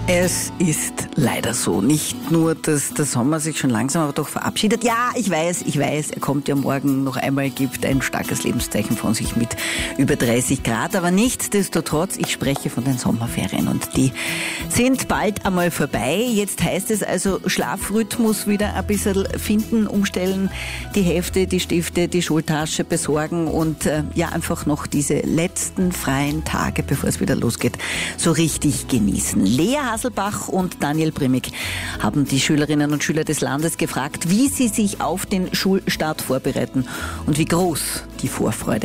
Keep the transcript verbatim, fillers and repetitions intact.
Es ist leider so. Nicht nur, dass der Sommer sich schon langsam aber doch verabschiedet. Ja, ich weiß, ich weiß, er kommt ja morgen noch einmal, gibt ein starkes Lebenszeichen von sich mit über dreißig Grad. Aber nichtsdestotrotz, ich spreche von den Sommerferien und die sind bald einmal vorbei. Jetzt heißt es also Schlafrhythmus wieder ein bisschen finden, umstellen, die Hefte, die Stifte, die Schultasche besorgen und äh, ja einfach noch diese letzten freien Tage, bevor es wieder losgeht, so richtig genießen. Lea Hasselbach und Daniel Brimig haben die Schülerinnen und Schüler des Landes gefragt, wie sie sich auf den Schulstart vorbereiten und wie groß die Vorfreude